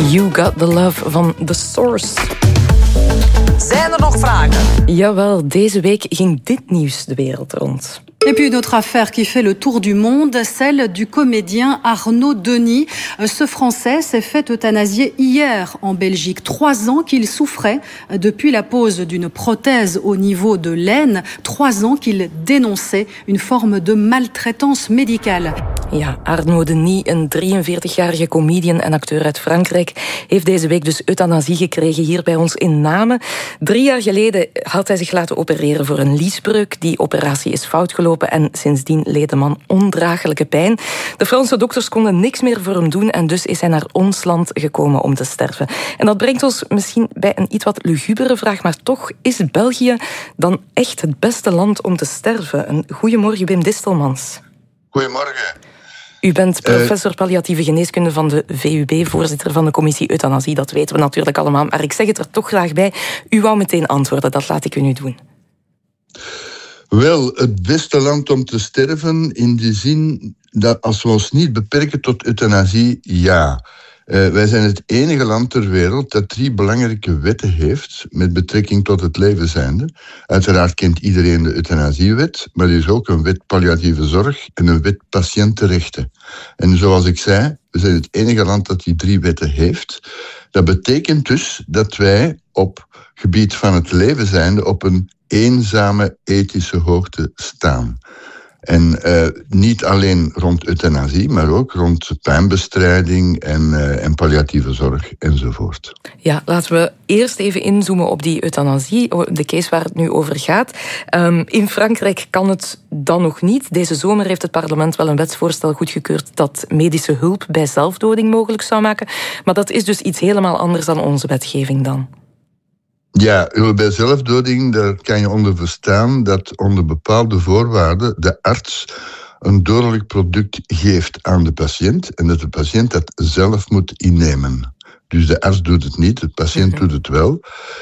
You Got The Love van The Source. Zijn er nog vragen? Jawel, deze week ging dit nieuws de wereld rond. Et puis une autre affaire qui fait le tour du monde, celle du comédien Arnaud Denis. Ce Français s'est fait euthanasier hier en Belgique. 3 ans qu'il souffrait depuis la pose d'une prothèse au niveau de l'aine. 3 ans qu'il dénonçait une forme de maltraitance médicale. Ja, Arnaud Denis, een 43-jarige comedian en acteur uit Frankrijk, heeft deze week dus euthanasie gekregen hier bij ons in Namen. 3 jaar geleden had hij zich laten opereren voor een liesbreuk. Die operatie is fout gelopen en sindsdien leed de man ondraaglijke pijn. De Franse dokters konden niks meer voor hem doen en dus is hij naar ons land gekomen om te sterven. En dat brengt ons misschien bij een iets wat lugubere vraag, maar toch, is België dan echt het beste land om te sterven? Een goeiemorgen, Wim Distelmans. Goedemorgen. U bent professor palliatieve geneeskunde van de VUB, voorzitter van de commissie euthanasie. Dat weten we natuurlijk allemaal, maar ik zeg het er toch graag bij. U wou meteen antwoorden, dat laat ik u nu doen. Wel, het beste land om te sterven in die zin dat als we ons niet beperken tot euthanasie, ja. Wij zijn het enige land ter wereld dat 3 belangrijke wetten heeft met betrekking tot het leven zijnde. Uiteraard kent iedereen de euthanasiewet, maar er is ook een wet palliatieve zorg en een wet patiëntenrechten. En zoals ik zei, we zijn het enige land dat die 3 wetten heeft. Dat betekent dus dat wij op gebied van het leven zijnde op een eenzame ethische hoogte staan. En niet alleen rond euthanasie, maar ook rond pijnbestrijding en palliatieve zorg enzovoort. Ja, laten we eerst even inzoomen op die euthanasie, de case waar het nu over gaat. In Frankrijk kan het dan nog niet. Deze zomer heeft het parlement wel een wetsvoorstel goedgekeurd dat medische hulp bij zelfdoding mogelijk zou maken. Maar dat is dus iets helemaal anders dan onze wetgeving dan. Ja, bij zelfdoding, daar kan je onder verstaan dat onder bepaalde voorwaarden de arts een dodelijk product geeft aan de patiënt en dat de patiënt dat zelf moet innemen. Dus de arts doet het niet, de patiënt doet het wel.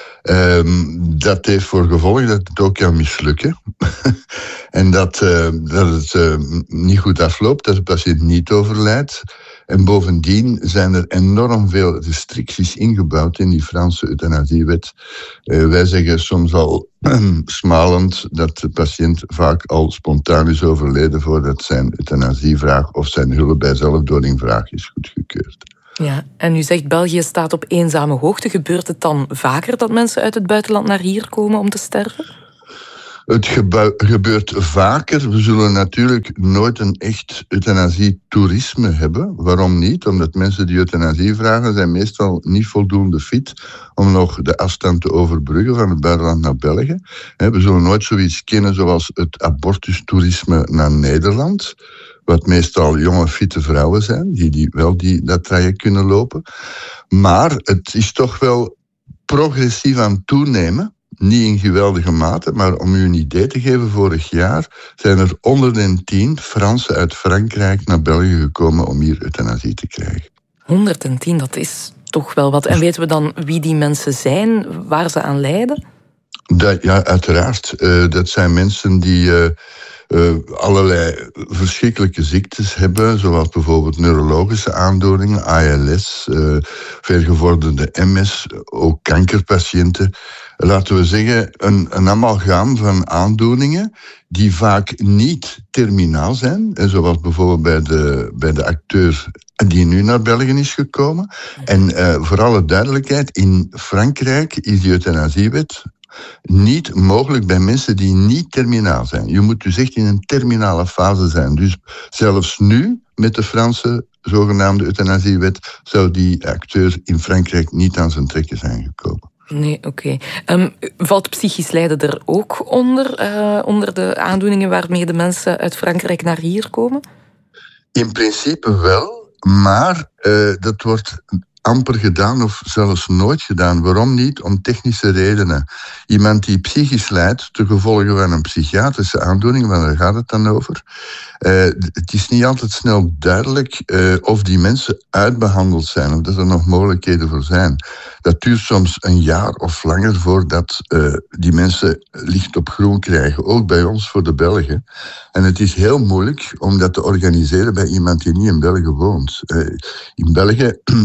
Dat heeft voor gevolg dat het ook kan mislukken. En dat het niet goed afloopt, dat de patiënt niet overlijdt. En bovendien zijn er enorm veel restricties ingebouwd in die Franse euthanasiewet. Wij zeggen soms al smalend dat de patiënt vaak al spontaan is overleden voordat zijn euthanasievraag of zijn hulp bij zelfdodingvraag is goedgekeurd. Ja, en u zegt België staat op eenzame hoogte. Gebeurt het dan vaker dat mensen uit het buitenland naar hier komen om te sterven? Het gebeurt vaker. We zullen natuurlijk nooit een echt euthanasie-toerisme hebben. Waarom niet? Omdat mensen die euthanasie vragen zijn meestal niet voldoende fit om nog de afstand te overbruggen van het buitenland naar België. We zullen nooit zoiets kennen zoals het abortustoerisme naar Nederland, wat meestal jonge, fitte vrouwen zijn, die dat traject kunnen lopen. Maar het is toch wel progressief aan het toenemen. Niet in geweldige mate, maar om u een idee te geven, vorig jaar zijn er 110 Fransen uit Frankrijk naar België gekomen om hier euthanasie te krijgen. 110, dat is toch wel wat. En weten we dan wie die mensen zijn, waar ze aan lijden? Ja, uiteraard. Dat zijn mensen die allerlei verschrikkelijke ziektes hebben, zoals bijvoorbeeld neurologische aandoeningen, ALS, vergevorderde MS, ook kankerpatiënten. Laten we zeggen, een amalgaam van aandoeningen die vaak niet terminaal zijn, zoals bijvoorbeeld bij de acteur die nu naar België is gekomen. En voor alle duidelijkheid, in Frankrijk is die euthanasiewet niet mogelijk bij mensen die niet terminaal zijn. Je moet dus echt in een terminale fase zijn. Dus zelfs nu, met de Franse zogenaamde euthanasiewet, zou die acteur in Frankrijk niet aan zijn trekken zijn gekomen. Nee, oké. Valt psychisch lijden er ook onder de aandoeningen waarmee de mensen uit Frankrijk naar hier komen? In principe wel, maar dat wordt amper gedaan of zelfs nooit gedaan. Waarom niet? Om technische redenen. Iemand die psychisch lijdt ten gevolge van een psychiatrische aandoening, want daar gaat het dan over. Het is niet altijd snel duidelijk of die mensen uitbehandeld zijn, of dat er nog mogelijkheden voor zijn. Dat duurt soms een jaar of langer voordat die mensen licht op groen krijgen. Ook bij ons voor de Belgen. En het is heel moeilijk om dat te organiseren bij iemand die niet in België woont. In België, iemand met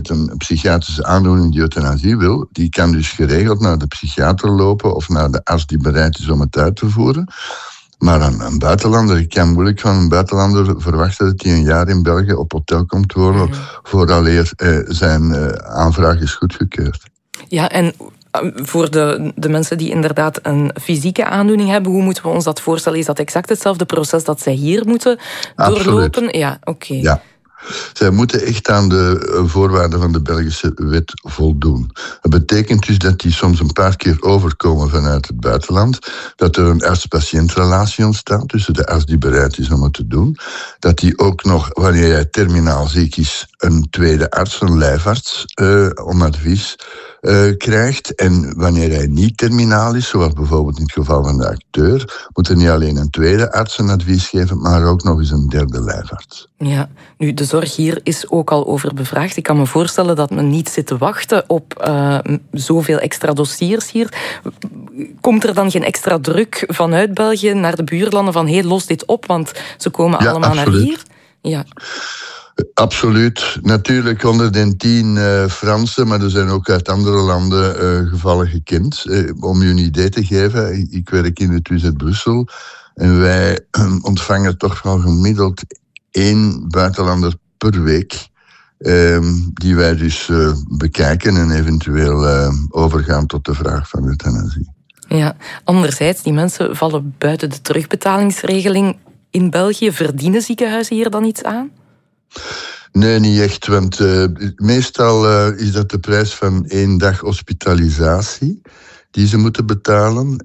met een psychiatrische aandoening die euthanasie wil, die kan dus geregeld naar de psychiater lopen of naar de arts die bereid is om het uit te voeren. Maar een buitenlander, ik kan moeilijk van een buitenlander verwachten dat hij een jaar in België op hotel komt wonen, vooraleer zijn aanvraag is goedgekeurd. Ja, en voor de mensen die inderdaad een fysieke aandoening hebben, hoe moeten we ons dat voorstellen? Is dat exact hetzelfde proces dat zij hier moeten doorlopen? Absoluut. Ja, oké. Ja. Zij moeten echt aan de voorwaarden van de Belgische wet voldoen. Dat betekent dus dat die soms een paar keer overkomen vanuit het buitenland, dat er een arts-patiëntrelatie ontstaat tussen de arts die bereid is om het te doen, dat die ook nog, wanneer hij terminaal ziek is, een tweede arts, een lijfarts, om advies krijgt. En wanneer hij niet terminaal is, zoals bijvoorbeeld in het geval van de acteur, moet er niet alleen een tweede arts een advies geven, maar ook nog eens een derde lijfarts. Ja, nu, de zorg hier is ook al over bevraagd. Ik kan me voorstellen dat men niet zit te wachten op zoveel extra dossiers hier. Komt er dan geen extra druk vanuit België naar de buurlanden van hey, los dit op, want ze komen allemaal absoluut. naar hier? Ja. Absoluut. Natuurlijk 110 Fransen, maar er zijn ook uit andere landen gevallen gekend. Om u een idee te geven, ik werk in het UZ Brussel en wij ontvangen toch wel gemiddeld 1 buitenlander per week, die wij dus bekijken en eventueel overgaan tot de vraag van euthanasie. Ja, anderzijds, die mensen vallen buiten de terugbetalingsregeling in België. Verdienen ziekenhuizen hier dan iets aan? Nee, niet echt, want meestal is dat de prijs van 1 dag hospitalisatie die ze moeten betalen.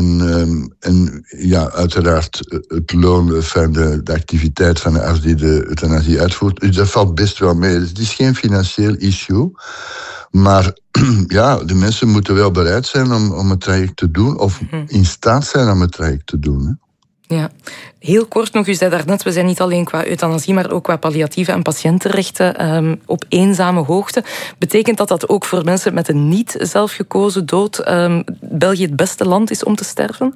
En ja, uiteraard het loon, de activiteit van de arts die de euthanasie uitvoert. Dus dat valt best wel mee. Dus het is geen financieel issue. Maar ja, de mensen moeten wel bereid zijn om het traject te doen, of in staat zijn om het traject te doen. Hè. Ja, heel kort nog, u zei daarnet, we zijn niet alleen qua euthanasie, maar ook qua palliatieve en patiëntenrechten op eenzame hoogte. Betekent dat ook voor mensen met een niet zelfgekozen dood België het beste land is om te sterven?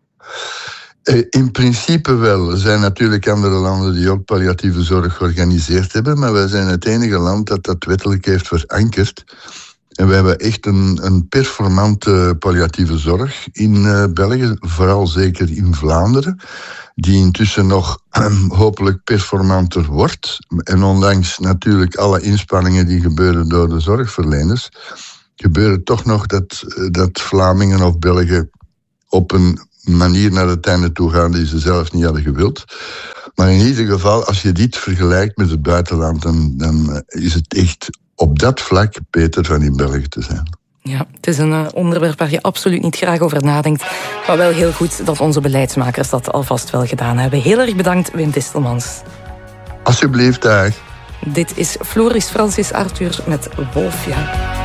In principe wel. Er zijn natuurlijk andere landen die ook palliatieve zorg georganiseerd hebben, maar wij zijn het enige land dat wettelijk heeft verankerd. En we hebben echt een performante palliatieve zorg in België, vooral zeker in Vlaanderen, die intussen nog hopelijk performanter wordt. En ondanks natuurlijk alle inspanningen die gebeuren door de zorgverleners, gebeurt toch nog dat Vlamingen of Belgen op een manier naar het einde toe gaan die ze zelf niet hadden gewild. Maar in ieder geval, als je dit vergelijkt met het buitenland, dan is het echt op dat vlak beter van in België te zijn. Ja, het is een onderwerp waar je absoluut niet graag over nadenkt. Maar wel heel goed dat onze beleidsmakers dat alvast wel gedaan hebben. Heel erg bedankt, Wim Distelmans. Alsjeblieft, dag. Dit is Floris Francis Arthur met Wolfja.